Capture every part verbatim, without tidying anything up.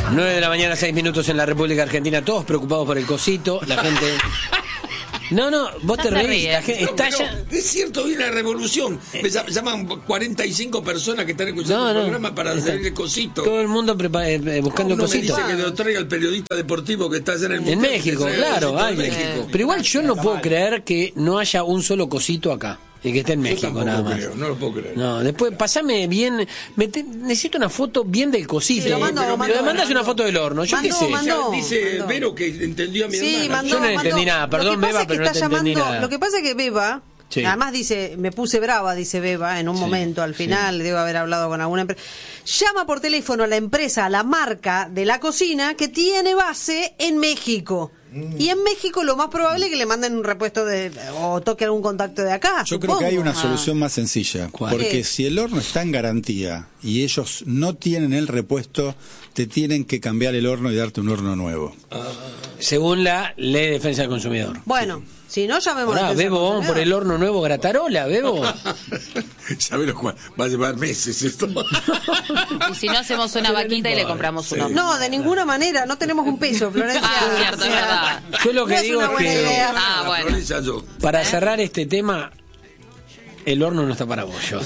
nueve de la mañana, seis minutos en la República Argentina, todos preocupados por el cosito, la gente... No, no, vos te reís, la gente no, está ya... Es cierto, viene la revolución. Me llaman cuarenta y cinco personas que están escuchando No, el no. programa para hacer el cosito. Todo el mundo prepa- eh, buscando el Uno me cosito. dice que lo traiga el periodista deportivo que está allá en el En mundial, México, que traiga el claro, cosito hay. de México. Pero igual yo no puedo creer que no haya un solo cosito acá. Y que esté en Yo México tampoco nada más. creo, no lo puedo creer. No, después pasame bien, me te- necesito una foto bien del cosito. Sí, lo mando, pero mando, me mandás mando. una foto del horno, yo Mandó, qué sé. mandó. Ya dice mandó. Vero que entendió a mi Sí, hermana. mandó, Yo no mandó. entendí nada, perdón, Lo que pasa Beba, es que pero no está te entendí llamando- nada. Lo que pasa es que Beba, Sí. además dice, me puse brava, dice Beba, en un Sí, momento, al sí. final, debe haber hablado con alguna empresa. Llama por teléfono a la empresa, a la marca de la cocina que tiene base en México. Y en México lo más probable es que le manden un repuesto de o toque algún contacto de acá. Yo supongo. creo que hay una Ah. solución más sencilla. ¿Cuál? Porque ¿Qué? si el horno está en garantía y ellos no tienen el repuesto, te tienen que cambiar el horno y darte un horno nuevo. Según la ley de defensa del consumidor. Bueno, si no, llamemos Ahora, a la defensa Bebo, del vamos por el consumidor. horno nuevo Gratarola, Bebo. ¿Sabes lo cual? Va a llevar meses esto. Y si no, hacemos una vaquita y le compramos uno. No, de ninguna manera, no tenemos un peso, Florencia. Ah, cierto, O es sea, verdad. Yo lo que no es digo una es buena que idea. Ah, bueno. Florencia, yo. para cerrar este tema, el horno no está para bollos.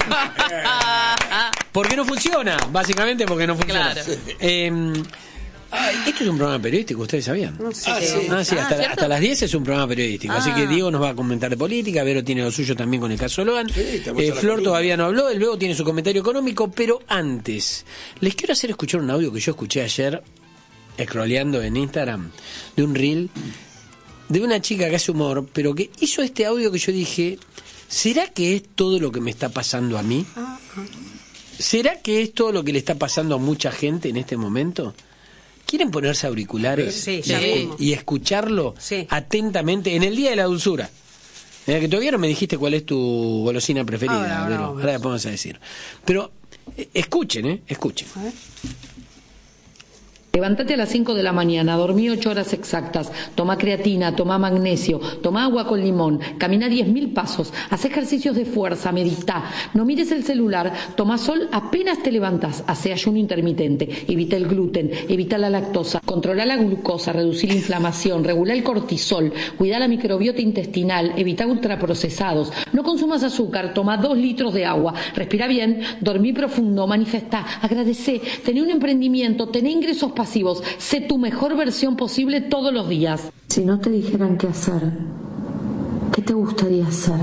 Porque no funciona, básicamente porque no funciona. Claro. Eh, ay, esto es un programa periodístico, ¿ustedes sabían? No sé. Ah, sí. Ah, sí, Ah, hasta, ¿cierto? hasta las diez es un programa periodístico. Así Ah. que Diego nos va a comentar de política, Vero tiene lo suyo también con el caso Logan. Sí, estamos Eh, a la Flor columna. todavía no habló, él luego tiene su comentario económico, pero antes, les quiero hacer escuchar un audio que yo escuché ayer, scrolleando en Instagram, de un reel, de una chica que hace humor, pero que hizo este audio que yo dije, ¿será que es todo lo que me está pasando a mí? ¿Será que es todo lo que le está pasando a mucha gente en este momento? ¿Quieren ponerse auriculares Sí, y, ya escu- mismo. y escucharlo Sí. atentamente en el Día de la Dulzura? Mira, que todavía no me dijiste cuál es tu golosina preferida, Ahora, ahora Vero. vamos. Ahora le vamos a decir. Pero eh, escuchen, ¿eh? Escuchen. Levántate a las cinco de la mañana, dormí ocho horas exactas, toma creatina, toma magnesio, toma agua con limón, camina diez mil pasos, haz ejercicios de fuerza, medita, no mires el celular, toma sol apenas te levantas, hace ayuno intermitente, evita el gluten, evita la lactosa, controla la glucosa, reducir la inflamación, regula el cortisol, cuida la microbiota intestinal, evita ultraprocesados, no consumas azúcar, toma dos litros de agua, respira bien, dormí profundo, manifestá, agradecé, tené un emprendimiento, tené ingresos pasivos, sé tu mejor versión posible todos los días. Si no te dijeran qué hacer, ¿qué te gustaría hacer?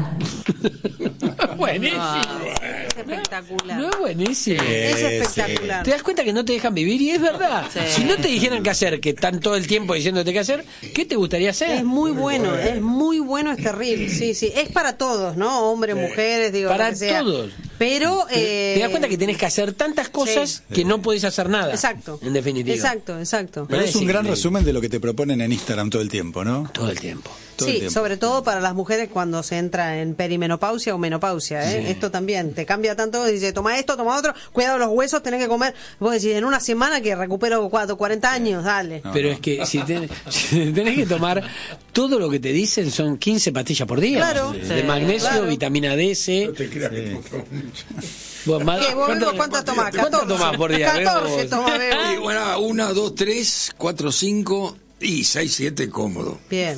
Buenísimo. Es espectacular. No es buenísimo. Es espectacular. ¿Te das cuenta que no te dejan vivir? Y es verdad. Sí. Si no te dijeran qué hacer, que están todo el tiempo diciéndote qué hacer, ¿qué te gustaría hacer? Es muy bueno, es muy bueno este reel, sí, sí, es para todos, ¿no? Hombres, mujeres, digo, Para lo que sea. todos. Pero eh, Te das cuenta que tenés que hacer tantas cosas que no podés hacer nada. Exacto. En definitiva. Exacto, exacto. Pero es un Sí, gran sí. resumen de lo que te proponen en Instagram todo el tiempo, ¿no? Todo el tiempo. Todo el Sí, tiempo. sobre todo para las mujeres cuando se entra en perimenopausia o menopausia, ¿eh? Sí. Esto también te cambia tanto, dice, toma esto, toma otro, cuidado los huesos, tenés que comer. Vos decís, en una semana que recupero cuatro, cuarenta años, dale. No, Pero no. es que si, te- si tenés que tomar todo lo que te dicen son quince pastillas por día. Claro. De Sí. magnesio, Claro. vitamina D, C. No te creas que tomo mucho. Vos, ma- ¿Qué, vos, Bebo, ¿cuántas tomás? ¿Cuántas tomás por día, Bebo? catorce tomás, Bebo. Y bueno, una, dos, tres, cuatro, cinco y seis, siete cómodo. Bien.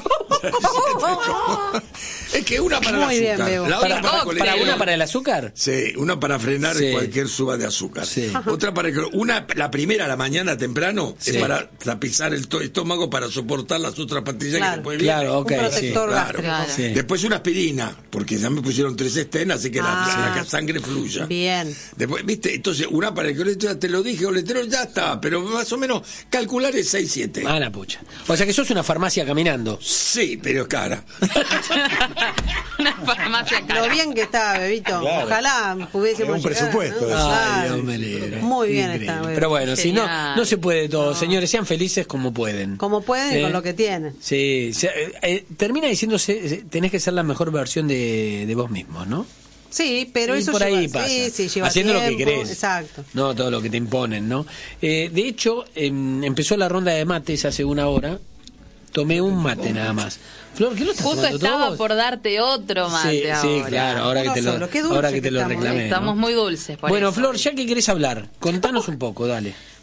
Es que una para Muy el bien, azúcar, Bebo. la otra ¿Para, para, para colesterol. una para el azúcar? Sí, una para frenar Sí. cualquier suba de azúcar. Sí. Otra para una la primera a la mañana temprano Sí. es para tapizar el to- estómago para soportar las otras pastillas Claro. que después vienen. Claro, ok, Un protector sí. gástrico. Claro. Sí. Después una aspirina, porque ya me pusieron tres estenas, así que la- Ah. la, la sangre fluya. Bien. Después, viste, entonces una para el colesterol, te lo dije, colesterol ya está, pero más o menos calcular es seis, siete. Ah, la pucha. O sea que sos una farmacia caminando. Sí, pero es cara. Una farmacia Lo cara. bien que está, Bebito. Claro. Ojalá pudiésemos Es un llegar, presupuesto ¿no? eso. Ay, Claro. Dios me libre. Muy bien Increíble. está, Bebo. Pero bueno, si no, Genial. no se puede todo. Señores, sean felices como pueden. Como pueden y ¿Eh? con lo que tienen. Sí, se- eh, eh, termina diciéndose, eh, tenés que ser la mejor versión de, de vos mismo, ¿no? Sí, pero Y eso por ahí lleva, pasa. sí, sí, lleva Haciendo lo que tiempo, querés. Exacto. No todo lo que te imponen, ¿no? Eh, de hecho, em, empezó la ronda de mates hace una hora. Tomé un mate nada más. Flor, ¿qué lo estás Justo tomando estaba todo? por darte otro mate Sí, ahora. sí, claro, ahora que Uno te lo, solo, qué dulce ahora que que te lo estamos, ¿eh? reclamé. ¿no? Estamos muy dulces. Por Bueno, eso. Flor, ya que querés hablar, contanos un poco, dale.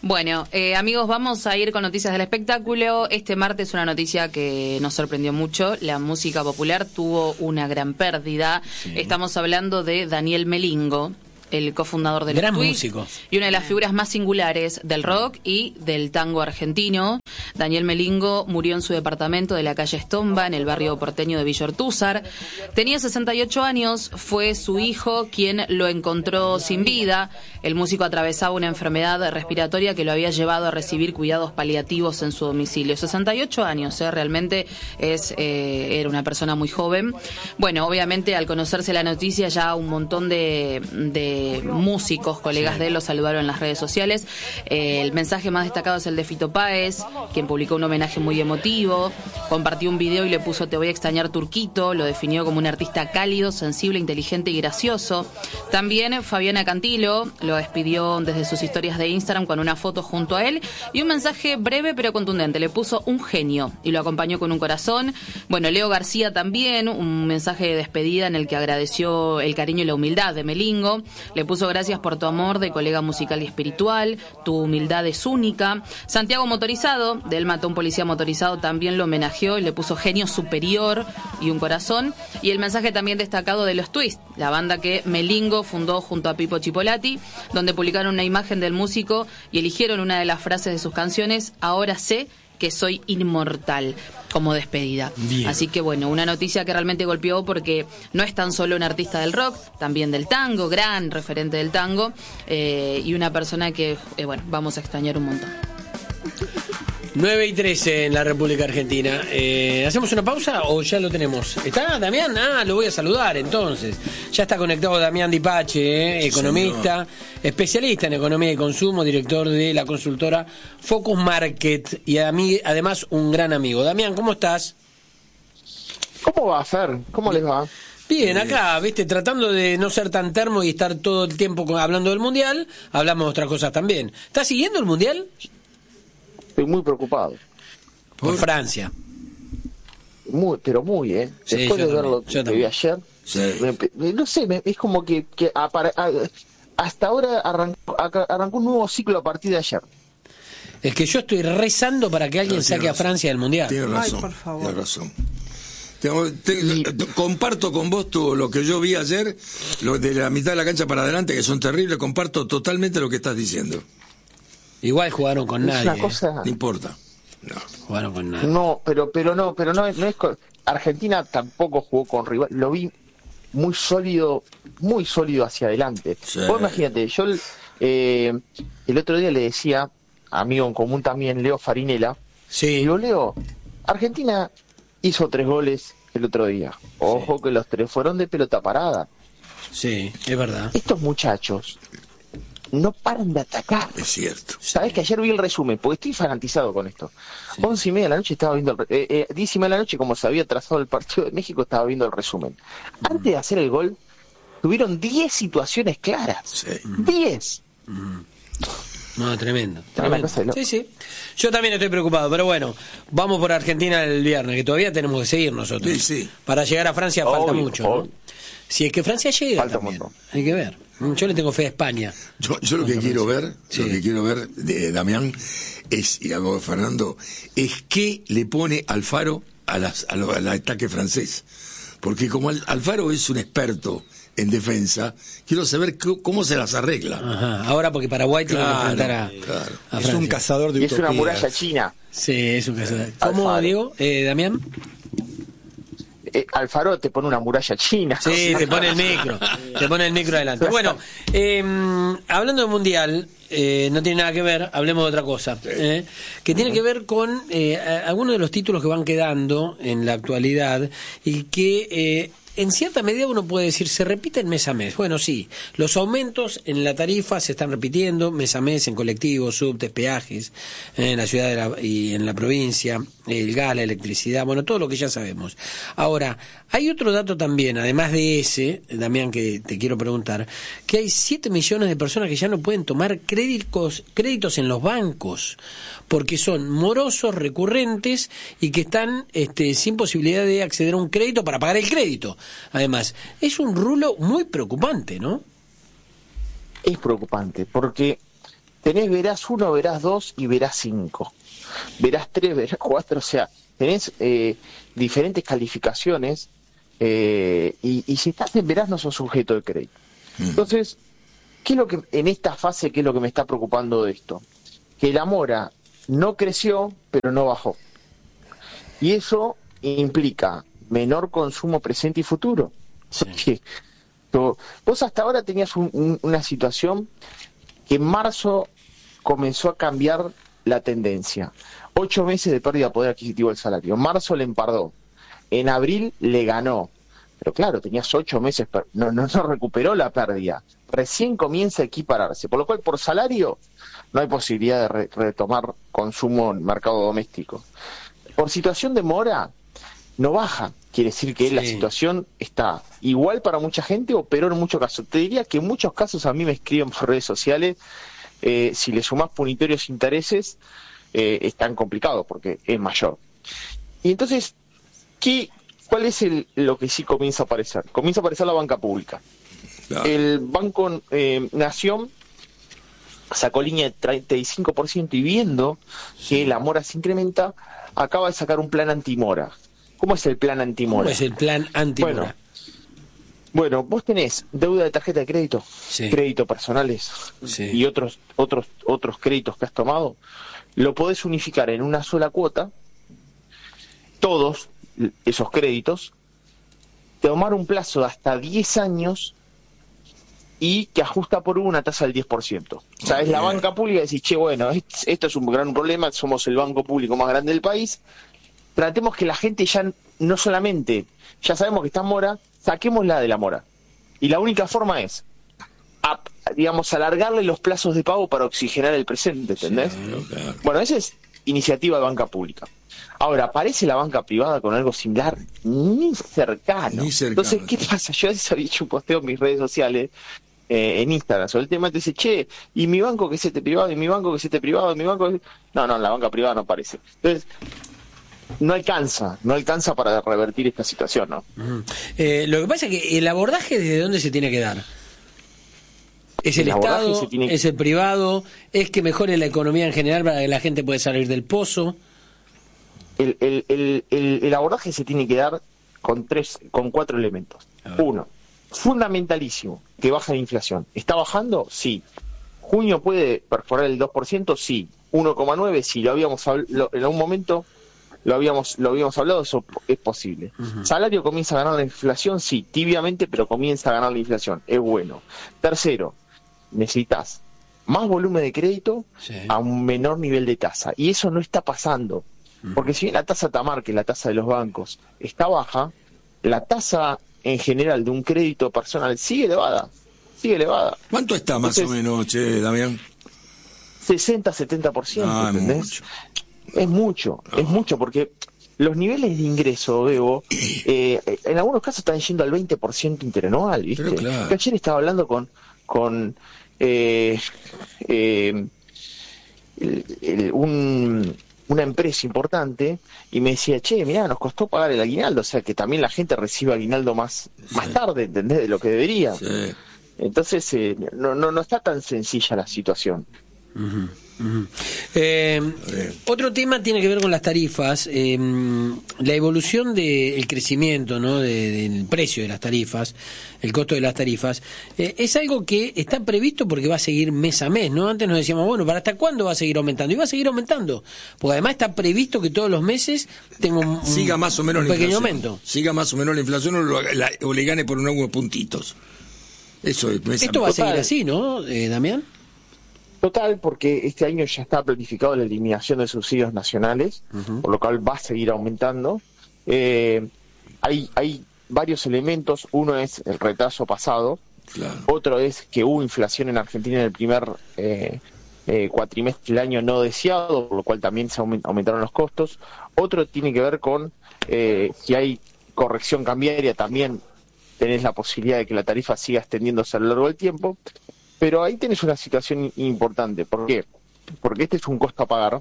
Bueno, eh, amigos, vamos a ir con noticias del espectáculo. Este martes una noticia que nos sorprendió mucho. La música popular tuvo una gran pérdida. Sí. Estamos hablando de Daniel Melingo, el cofundador del Gran Twist, músico. Y una de las figuras más singulares del rock y del tango argentino. Daniel Melingo murió en su departamento de la calle Estomba, en el barrio porteño de Villa Ortúzar. Tenía sesenta y ocho años, fue su hijo quien lo encontró sin vida. El músico atravesaba una enfermedad respiratoria que lo había llevado a recibir cuidados paliativos en su domicilio. sesenta y ocho años, ¿eh? Realmente es eh, era una persona muy joven. Bueno, obviamente al conocerse la noticia ya un montón de... de músicos, colegas de él, lo saludaron en las redes sociales. Eh, el mensaje más destacado es el de Fito Páez, quien publicó un homenaje muy emotivo, compartió un video y le puso "Te voy a extrañar, Turquito", lo definió como un artista cálido, sensible, inteligente y gracioso. También Fabiana Cantilo lo despidió desde sus historias de Instagram con una foto junto a él y un mensaje breve pero contundente, le puso "un genio" y lo acompañó con un corazón. Bueno, Leo García también, un mensaje de despedida en el que agradeció el cariño y la humildad de Melingo. Le puso "gracias por tu amor de colega musical y espiritual, tu humildad es única". Santiago Motorizado, de Él mató a un policía motorizado, también lo homenajeó y le puso "genio superior" y un corazón. Y el mensaje también destacado de los Twist, la banda que Melingo fundó junto a Pipo Chipolati, donde publicaron una imagen del músico y eligieron una de las frases de sus canciones: "Ahora sé que soy inmortal", como despedida. Bien. Así que bueno, una noticia que realmente golpeó porque no es tan solo un artista del rock, también del tango, gran referente del tango, eh, y una persona que, eh, bueno, vamos a extrañar un montón. nueve y trece en la República Argentina. Eh, ¿Hacemos una pausa o ya lo tenemos? ¿Está Damián? Ah, lo voy a saludar entonces. Ya está conectado Damián Dipache, eh, economista, sí, especialista en economía y consumo, director de la consultora Focus Market y a mí, además un gran amigo. Damián, ¿cómo estás? ¿Cómo va a ser? ¿Cómo les va? Bien, acá, viste, tratando de no ser tan termo y estar todo el tiempo hablando del Mundial, hablamos de otras cosas también. ¿Estás siguiendo el Mundial? Estoy muy preocupado. Por Francia. Muy, pero muy, ¿eh? Sí, después de ver también, lo que vi ayer, sí. me, me, no sé, me, es como que, que apare, a, hasta ahora arrancó, arrancó un nuevo ciclo a partir de ayer. Es que yo estoy rezando para que alguien no, saque razón. a Francia del Mundial. Tienes razón. Ay, por favor. Tienes razón. Te, te, te, comparto con vos tu, lo que yo vi ayer, lo de la mitad de la cancha para adelante, que son terribles. Comparto totalmente lo que estás diciendo. Igual jugaron con es nadie. Una cosa... eh. No importa. No. Jugaron con nadie. No, pero, pero no, pero no, no es. Con... Argentina tampoco jugó con rival. Lo vi muy sólido, muy sólido hacia adelante. Sí. Vos imagínate, yo eh, el otro día le decía, amigo en común también, Leo Farinella. Sí. Digo, Leo, Argentina hizo tres goles el otro día. Ojo sí. que los tres fueron de pelota parada. Sí, es verdad. Estos muchachos no paran de atacar. Es cierto. Sabes que ayer vi el resumen, porque estoy fanatizado con esto. Sí. Once y media de la noche estaba viendo, el, eh, eh, diez y media de la noche, como se había trazado el partido de México, estaba viendo el resumen. Mm. Antes de hacer el gol, tuvieron diez situaciones claras. Sí. diez. Mm. No, tremendo. tremendo. Cosa, sí, sí. Yo también estoy preocupado, pero bueno, vamos por Argentina el viernes, que todavía tenemos que seguir nosotros. Sí, sí. Para llegar a Francia obvio, falta mucho, ¿no? Si es que Francia llega falta también. mucho. Hay que ver. Yo le tengo fe a España. Yo, yo lo que quiero Francia. ver, sí. lo que quiero ver de Damián es, y hago de Fernando, es qué le pone Alfaro a las, a lo, al ataque francés. Porque como Al, Alfaro es un experto en defensa, quiero saber c- cómo se las arregla. Ajá. Ahora porque Paraguay tiene Claro, que enfrentar a, claro. a Es Francia. un cazador de Y es una utopías. muralla china. Sí, es un cazador. ¿Cómo, Alfaro. Diego? Eh, ¿Damián? Eh, Alfaro te pone una muralla china. Sí, te pone el micro, te pone el micro adelante. Bueno, eh, hablando del Mundial, eh, no tiene nada que ver, hablemos de otra cosa, eh, que tiene que ver con eh, algunos de los títulos que van quedando en la actualidad y que eh, en cierta medida uno puede decir se repiten mes a mes. Bueno, sí, los aumentos en la tarifa se están repitiendo mes a mes en colectivos, subtes, peajes, en la ciudad de la, y en la provincia, el gas, la electricidad, bueno, todo lo que ya sabemos. Ahora, hay otro dato también, además de ese, Damián, que te quiero preguntar, que hay siete millones de personas que ya no pueden tomar créditos, créditos en los bancos, porque son morosos, recurrentes y que están este, sin posibilidad de acceder a un crédito para pagar el crédito. Además, es un rulo muy preocupante, ¿no? Es preocupante, porque tenés verás uno, verás dos y verás cinco. Verás tres, verás cuatro, o sea, tenés eh, diferentes calificaciones eh, y, y si estás en verás no sos sujeto de crédito. Entonces, ¿qué es lo que en esta fase, qué es lo que me está preocupando de esto? Que la mora no creció, pero no bajó. Y eso implica menor consumo presente y futuro. Sí. Vos hasta ahora tenías un, un, una situación que en marzo comenzó a cambiar la tendencia. Ocho meses de pérdida de poder adquisitivo del salario. En marzo le empardó. En abril le ganó. Pero claro, tenías ocho meses, no, no, no recuperó la pérdida. Recién comienza a equipararse. Por lo cual, por salario, no hay posibilidad de re retomar consumo en mercado doméstico. Por situación de mora, no baja. Quiere decir que sí, la situación está igual para mucha gente o peor en muchos casos. Te diría que en muchos casos a mí me escriben por redes sociales, eh, si le sumás punitorios intereses, eh, es tan complicado porque es mayor. Y entonces, ¿qué, ¿cuál es el, lo que sí comienza a aparecer? Comienza a aparecer la banca pública. Claro. El Banco eh, Nación sacó línea de treinta y cinco por ciento y viendo sí. que la mora se incrementa, acaba de sacar un plan antimora. ¿Cómo es el plan antimora? ¿Cómo es el plan antimora? Bueno, bueno, vos tenés deuda de tarjeta de crédito, sí. crédito personales sí. y otros otros otros créditos que has tomado, lo podés unificar en una sola cuota, todos esos créditos, tomar un plazo de hasta diez años y que ajusta por una tasa del diez por ciento. O sea, es la banca pública y decís, che, bueno, esto es un gran problema, somos el banco público más grande del país, tratemos que la gente ya no solamente, ya sabemos que está en mora, saquémosla de la mora. Y la única forma es, a, digamos, alargarle los plazos de pago para oxigenar el presente, ¿entendés? Sí, claro. Bueno, esa es iniciativa de banca pública. Ahora, ¿aparece la banca privada con algo similar? Ni cercano. Ni cercano. Entonces, ¿qué pasa? Yo había hecho un posteo en mis redes sociales, eh, en Instagram, sobre el tema, te dice, che, y mi banco que es este privado, y mi banco que es este privado, y mi banco que... No, no, la banca privada no aparece. Entonces, no alcanza, no alcanza para revertir esta situación, ¿no? Uh-huh. eh, lo que pasa es que el abordaje, ¿desde dónde se tiene que dar? ¿Es el, el Estado? Tiene... ¿Es el privado? ¿Es que mejore la economía en general para que la gente pueda salir del pozo? El, el, el, el, el abordaje se tiene que dar con tres, con cuatro elementos. Uno, fundamentalísimo, que baja la inflación. ¿Está bajando? Sí. ¿Junio puede perforar el dos por ciento? Sí. uno coma nueve, sí. Lo habíamos lo, en algún momento lo habíamos lo habíamos hablado, eso es posible. Uh-huh. ¿Salario comienza a ganar la inflación? Sí, tibiamente, pero comienza a ganar la inflación. Es bueno. Tercero, necesitas más volumen de crédito sí. a un menor nivel de tasa. Y eso no está pasando. Uh-huh. Porque si bien la tasa Tamar, que es la tasa de los bancos, está baja, la tasa en general de un crédito personal sigue elevada. Sigue elevada. ¿Cuánto está más Entonces, o menos, che, Damián? sesenta, setenta por ciento, ah, ¿entendés? Mucho. Es mucho, oh. es mucho, porque los niveles de ingreso, Bebo, eh, en algunos casos están yendo al veinte por ciento interanual, ¿viste? Pero claro. Yo ayer estaba hablando con con eh, eh, el, el, un, una empresa importante y me decía, che, mirá, nos costó pagar el aguinaldo, o sea que también la gente recibe aguinaldo más, sí. más tarde, ¿entendés? De lo que debería. Sí. Entonces, eh, no, no, no está tan sencilla la situación. Uh-huh, uh-huh. Eh, otro tema tiene que ver con las tarifas, eh, la evolución del crecimiento, ¿no? de, del precio de las tarifas, el costo de las tarifas, eh, es algo que está previsto porque va a seguir mes a mes, ¿no? Antes nos decíamos, bueno, ¿para hasta cuándo va a seguir aumentando? Y va a seguir aumentando, porque además está previsto que todos los meses tenga un, siga más o menos un la pequeño inflación. aumento. Siga más o menos la inflación o, lo, la, o le gane por unos puntitos. Eso es mes Esto va a seguir así, ¿no, eh, Damián? Total, porque este año ya está planificado la eliminación de subsidios nacionales, uh-huh. por lo cual va a seguir aumentando. Eh, hay, hay varios elementos. Uno es el retraso pasado, claro. Otro es que hubo inflación en Argentina en el primer eh, eh, cuatrimestre del año no deseado, por lo cual también se aumentaron los costos. Otro tiene que ver con eh, si hay corrección cambiaria, también tenés la posibilidad de que la tarifa siga extendiéndose a lo largo del tiempo. Pero ahí tenés una situación importante. ¿Por qué? Porque este es un costo a pagar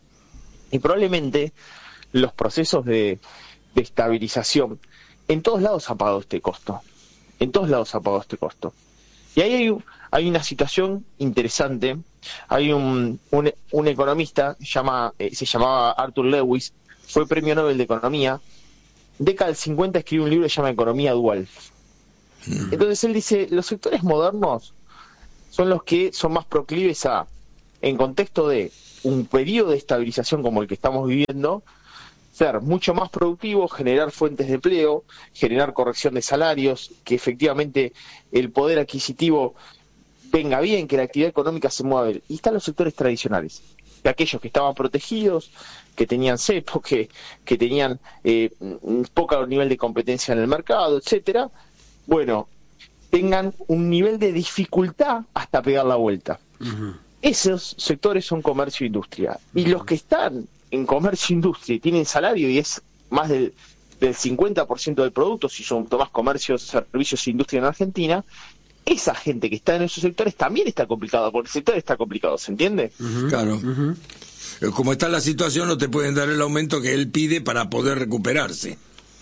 y probablemente los procesos de, de estabilización, en todos lados ha pagado este costo. En todos lados ha pagado este costo. Y ahí hay, hay una situación interesante. Hay un, un, un economista, llama, eh, se llamaba Arthur Lewis, fue premio Nobel de Economía. Década del cincuenta escribió un libro que se llama Economía Dual. Mm. Entonces él dice, los sectores modernos son los que son más proclives a, en contexto de un periodo de estabilización como el que estamos viviendo, ser mucho más productivos, generar fuentes de empleo, generar corrección de salarios, que efectivamente el poder adquisitivo venga bien, que la actividad económica se mueva bien. Y están los sectores tradicionales, de aquellos que estaban protegidos, que tenían cepo, que, que tenían eh, poco nivel de competencia en el mercado, etcétera. Bueno, tengan un nivel de dificultad hasta pegar la vuelta. Uh-huh. Esos sectores son comercio e industria. Y uh-huh. los que están en comercio e industria y tienen salario y es más del, del cincuenta por ciento del producto, si son tomás comercio, servicios e industria en Argentina, esa gente que está en esos sectores también está complicada, porque el sector está complicado, ¿se entiende? Uh-huh. Claro. Uh-huh. Como está la situación, no te pueden dar el aumento que él pide para poder recuperarse.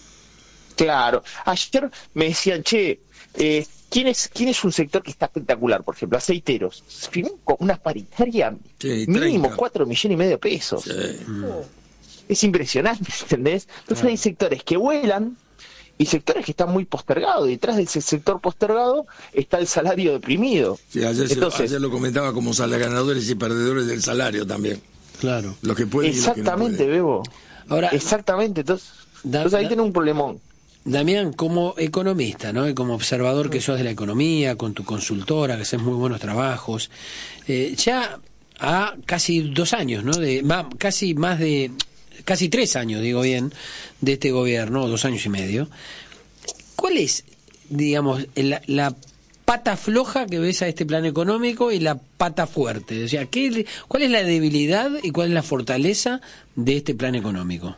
Claro. Ayer me decían, che, eh, ¿quién es quién es un sector que está espectacular? Por ejemplo, aceiteros. Firmó con una paritaria sí, mínimo cuatro millones y medio de pesos. Sí. Oh, es impresionante, ¿entendés? Entonces ah. hay sectores que vuelan y sectores que están muy postergados. Detrás de ese sector postergado está el salario deprimido. Sí, ayer, Entonces, se, ayer lo comentaba como ganadores y perdedores del salario también. Claro. Los que pueden Exactamente, y los que no Bebo. Ahora, Exactamente. Entonces, da, entonces ahí da, tenés un problemón. Damián, como economista, ¿no? Y como observador que sos de la economía, con tu consultora, que haces muy buenos trabajos, eh, ya a casi dos años, ¿no? De, más, casi más de, casi tres años, digo bien, de este gobierno, dos años y medio. ¿Cuál es, digamos, la, la pata floja que ves a este plan económico y la pata fuerte? O sea, ¿qué, ¿cuál es la debilidad y cuál es la fortaleza de este plan económico?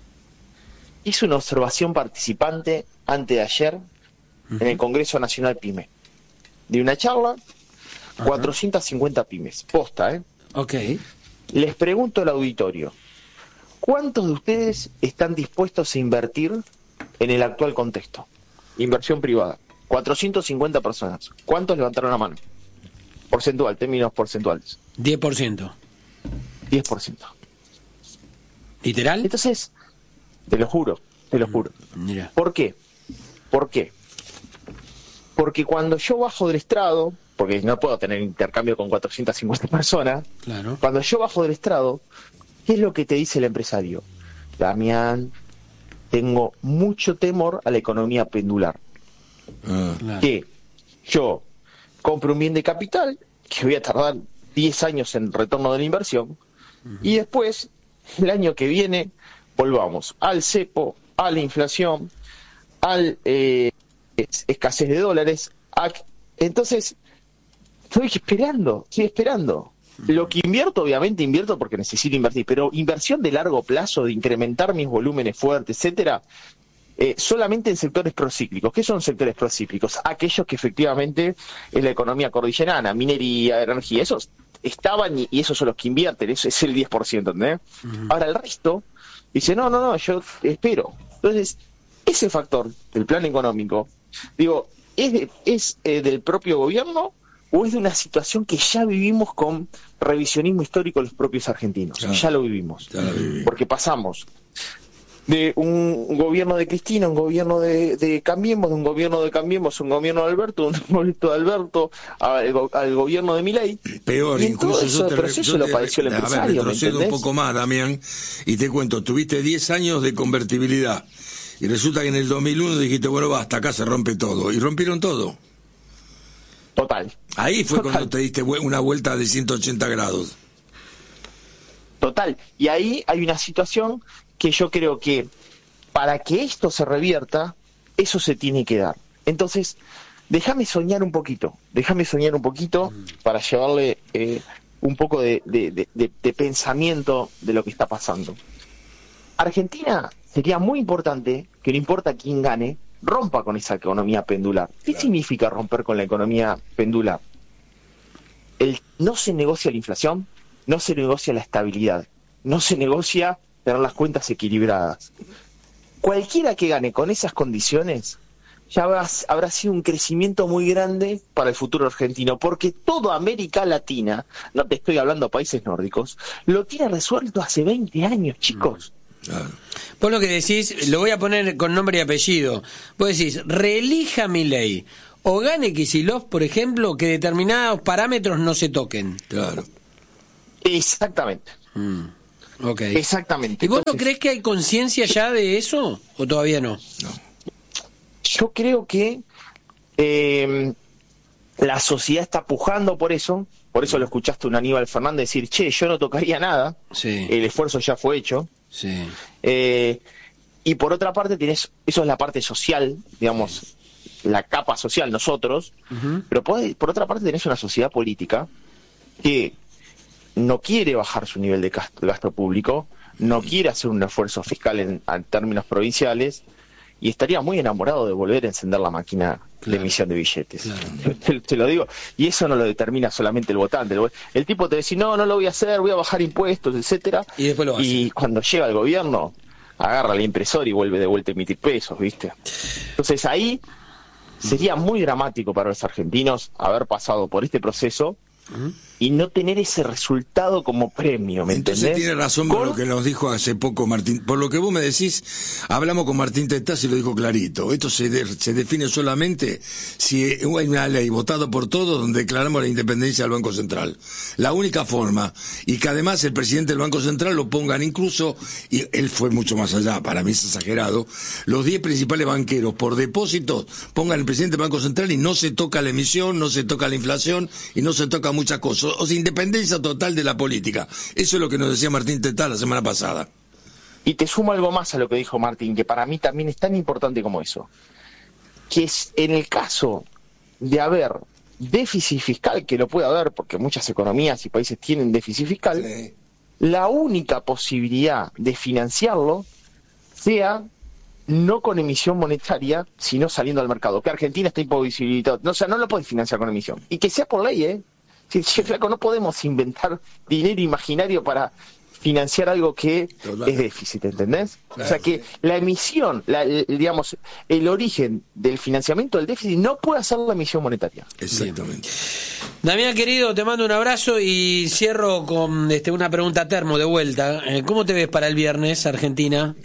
Hice una observación participante antes de ayer uh-huh. en el Congreso Nacional PYME. De una charla, uh-huh. cuatrocientas cincuenta pymes. Posta, ¿eh? Ok. Les pregunto al auditorio, ¿cuántos de ustedes están dispuestos a invertir en el actual contexto? Inversión privada. cuatrocientas cincuenta personas. ¿Cuántos levantaron la mano? Porcentual, términos porcentuales. diez por ciento. diez por ciento. ¿Literal? Entonces, te lo juro, te lo juro. Mira. ¿Por qué? ¿Por qué? Porque cuando yo bajo del estrado, porque no puedo tener intercambio con cuatrocientas cincuenta personas, claro. Cuando yo bajo del estrado, ¿qué es lo que te dice el empresario? Damián, tengo mucho temor a la economía pendular. Ah. Claro. Que yo compro un bien de capital, que voy a tardar diez años en retorno de la inversión, uh-huh. y después, el año que viene, volvamos al cepo, a la inflación, al eh, escasez de dólares. A... Entonces, estoy esperando, estoy esperando. Lo que invierto, obviamente invierto porque necesito invertir, pero inversión de largo plazo, de incrementar mis volúmenes fuertes, etcétera, eh, solamente en sectores procíclicos. ¿Qué son sectores procíclicos? Aquellos que efectivamente en la economía cordillerana, minería, energía, esos estaban y, y esos son los que invierten, eso es el diez por ciento, ¿entendés? Uh-huh. Ahora el resto dice, no, no, no, yo espero. Entonces, ese factor del plan económico, digo, ¿es, de, es eh, del propio gobierno o es de una situación que ya vivimos con revisionismo histórico los propios argentinos? Claro. Ya lo vivimos. Ya lo vivimos. Porque pasamos de un gobierno de Cristina, un gobierno de, de Cambiemos, de un gobierno de Cambiemos, un gobierno de Alberto, un gobierno de Alberto, al, al gobierno de Milei. Peor, y en incluso todo eso yo te, proceso yo lo te, padeció el empresario. A ver, retrocedo un poco más, Damián, y te cuento, tuviste diez años de convertibilidad, y resulta que en el dos mil uno dijiste, bueno, va, hasta acá se rompe todo, y rompieron todo. Total. Ahí fue Total. Cuando te diste una vuelta de ciento ochenta grados. Total. Y ahí hay una situación que yo creo que para que esto se revierta, eso se tiene que dar. Entonces, déjame soñar un poquito, déjame soñar un poquito para llevarle eh, un poco de, de, de, de, de pensamiento de lo que está pasando. Argentina sería muy importante que no importa quién gane, rompa con esa economía pendular. ¿Qué claro. significa romper con la economía pendular? El, no se negocia la inflación, no se negocia la estabilidad, no se negocia tener las cuentas equilibradas. Cualquiera que gane con esas condiciones ya habrá, habrá sido un crecimiento muy grande para el futuro argentino, porque toda América Latina, no te estoy hablando de países nórdicos, lo tiene resuelto hace veinte años, chicos. Claro. Vos lo que decís, lo voy a poner con nombre y apellido. Vos decís, reelija Milei o gane Kicillof, por ejemplo, que determinados parámetros no se toquen. Claro. Exactamente. Mm. Okay. Exactamente. ¿Y vos Entonces, no crees que hay conciencia ya de eso o todavía no? No. Yo creo que eh, la sociedad está pujando por eso, por eso lo escuchaste a un Aníbal Fernández decir, che, yo no tocaría nada, Sí. el esfuerzo ya fue hecho. Sí. Eh, y por otra parte tenés, eso es la parte social, digamos, la capa social, nosotros, Uh-huh. pero por, por otra parte tenés una sociedad política que no quiere bajar su nivel de gasto, gasto público, no quiere hacer un esfuerzo fiscal en, en términos provinciales, y estaría muy enamorado de volver a encender la máquina Claro. de emisión de billetes. Claro. Te, te lo digo, y eso no lo determina solamente el votante. El, el tipo te dice, no, no lo voy a hacer, voy a bajar impuestos, etcétera. Y después lo hace. Y cuando llega al gobierno, agarra la impresora y vuelve de vuelta a emitir pesos, ¿viste? Entonces ahí sería muy dramático para los argentinos haber pasado por este proceso y no tener ese resultado como premio, ¿me Entonces entendés? tiene razón por Con- lo que nos dijo hace poco Martín. Por lo que vos me decís, hablamos con Martín Tetaz y lo dijo clarito. Esto se, de- se define solamente si hay una ley votada por todos donde declaramos la independencia del Banco Central. La única forma. Y que además el presidente del Banco Central lo pongan incluso, y él fue mucho más allá, para mí es exagerado, los diez principales banqueros por depósitos pongan el presidente del Banco Central y no se toca la emisión, no se toca la inflación y no se toca muchas cosas. O sea, independencia total de la política. Eso es lo que nos decía Martín Tetaz la semana pasada. Y te sumo algo más a lo que dijo Martín, que para mí también es tan importante como eso. Que es en el caso de haber déficit fiscal, que lo puede haber porque muchas economías y países tienen déficit fiscal, Sí. la única posibilidad de financiarlo sea no con emisión monetaria, sino saliendo al mercado. Que Argentina está imposibilitado. No, o sea, no lo puedes financiar con emisión. Y que sea por ley, ¿eh? Si, si, flaco, no podemos inventar dinero imaginario para financiar algo que Total. es déficit, ¿entendés? Claro. O sea que la emisión, la, el- digamos, el origen del financiamiento del déficit no puede ser la emisión monetaria. Exactamente. Damián, querido, te mando un abrazo y cierro con este, una pregunta termo de vuelta. Eh, ¿Cómo te ves para el viernes, Argentina?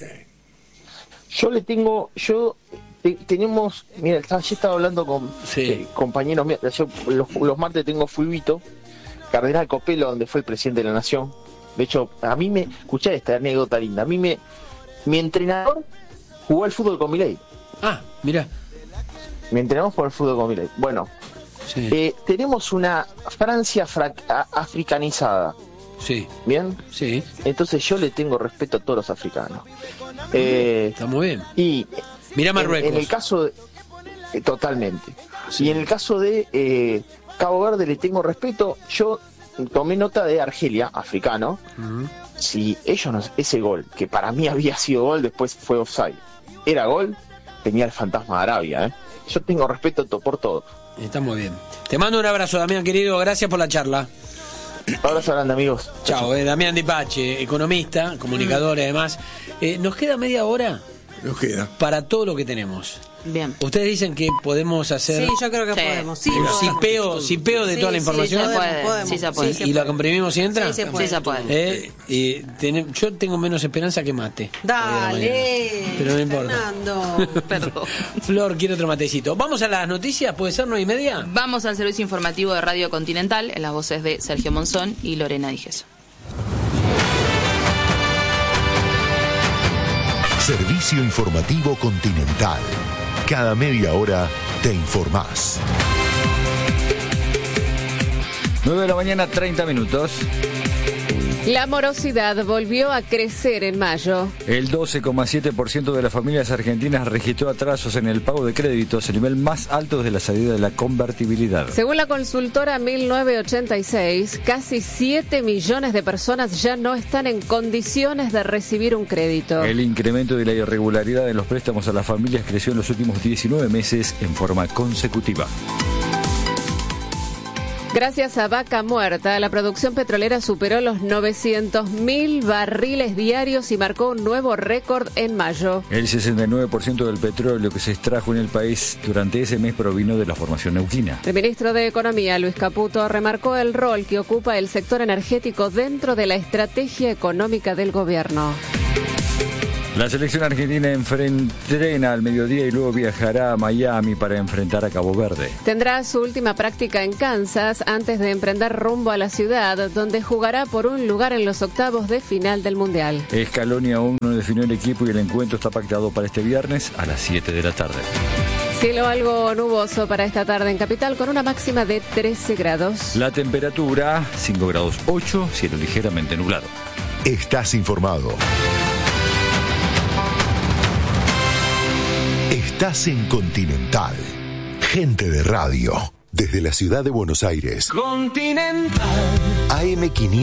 Yo le tengo, yo te- tenemos, mira, estaba- yo estaba hablando con Sí. eh, compañeros míos, yo los, los martes tengo Fulvito, Cardenal Copelo, donde fue el presidente de la Nación. De hecho, a mí me, escuchá esta anécdota linda, a mí me, mi entrenador jugó al fútbol con Milei, Ah, mira. mi entrenador jugó al fútbol con Milei. Bueno, Sí, eh, tenemos una Francia fra- a- africanizada, sí, ¿bien? sí. Entonces yo le tengo respeto a todos los africanos. Eh, Está muy bien. y Mira En, Marruecos. en el caso de, eh, totalmente. Sí. Y en el caso de eh, Cabo Verde le tengo respeto. Yo tomé nota de Argelia, africano. Ujú. Si ellos no, ese gol, que para mí había sido gol, después fue offside, era gol, tenía el fantasma de Arabia. ¿eh? Yo tengo respeto to- por todo. Está muy bien. Te mando un abrazo, Damián, querido. Gracias por la charla. Abrazo grande, amigos. Chao, eh, Damián Di Pace, economista, comunicador y además. Eh, nos queda media hora Nos queda. para todo lo que tenemos. Bien. Ustedes dicen que podemos hacer Sí, yo creo que Sí. podemos. Sí, un podemos. sipeo, sipeo de Sí, toda la sí, información. se podemos, puede, podemos. sí se puede. Sí, y la comprimimos y entra. Sí, se puede. Sí se puede. Eh, y tenem- yo tengo menos esperanza que mate. Dale. Pero no importa. Fernando. Perdón. Flor quiere otro matecito. Vamos a las noticias, ¿puede ser nueve y media? Vamos al servicio informativo de Radio Continental en las voces de Sergio Monzón y Lorena Dijes. Servicio Informativo Continental. Cada media hora te informás. nueve de la mañana, treinta minutos. La morosidad volvió a crecer en mayo. El doce coma siete por ciento de las familias argentinas registró atrasos en el pago de créditos, el nivel más alto desde la salida de la convertibilidad. Según la consultora mil novecientos ochenta y seis, casi siete millones de personas ya no están en condiciones de recibir un crédito. El incremento de la irregularidad en los préstamos a las familias creció en los últimos diecinueve meses en forma consecutiva. Gracias a Vaca Muerta, la producción petrolera superó los novecientos mil barriles diarios y marcó un nuevo récord en mayo. El sesenta y nueve por ciento del petróleo que se extrajo en el país durante ese mes provino de la formación neuquina. El ministro de Economía, Luis Caputo, remarcó el rol que ocupa el sector energético dentro de la estrategia económica del gobierno. La selección argentina entrena al mediodía y luego viajará a Miami para enfrentar a Cabo Verde. Tendrá su última práctica en Kansas antes de emprender rumbo a la ciudad, donde jugará por un lugar en los octavos de final del Mundial. Scaloni aún no definió el equipo y el encuentro está pactado para este viernes a las siete de la tarde. Cielo algo nuboso para esta tarde en Capital con una máxima de trece grados. La temperatura cinco grados ocho, cielo ligeramente nublado. Estás informado. Estás en Continental. Gente de radio. Desde la ciudad de Buenos Aires. Continental. A M quinientos.